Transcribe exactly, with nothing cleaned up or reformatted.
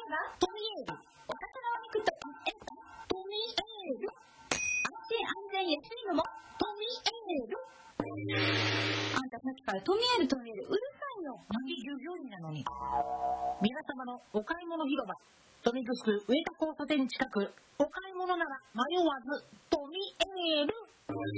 がトミエール。お魚を肉とえトミエール。安心安全安いのもトミエール。あんたさっきからトミエールトミエールうるさいよ。何従業員なのに。 皆様のお買い物広場、豊見城市上田交差点近く、お買い物なら迷わずトミエール。